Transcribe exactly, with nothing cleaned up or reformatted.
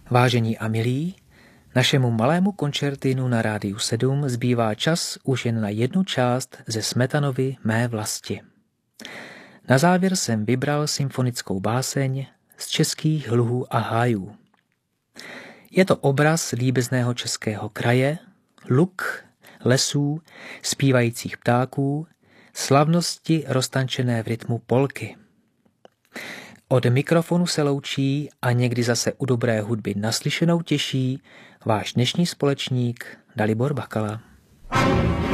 Vážení a milí, našemu malému koncertinu na Rádiu sedm zbývá čas už jen na jednu část ze Smetanovy Mé vlasti. Na závěr jsem vybral symfonickou báseň Z českých luhů a hájů. Je to obraz líbezného českého kraje, luk, lesů, zpívajících ptáků, slavnosti roztančené v rytmu polky. Od mikrofonu se loučí a někdy zase u dobré hudby naslyšenou těší váš dnešní společník Dalibor Bakala.